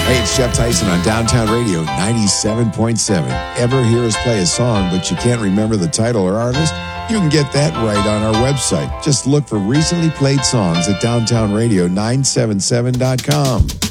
Hey, it's Jeff Tyson on Downtown Radio 97.7. Ever hear us play a song, but you can't remember the title or artist? You can get that right on our website. Just look for recently played songs at downtownradio977.com.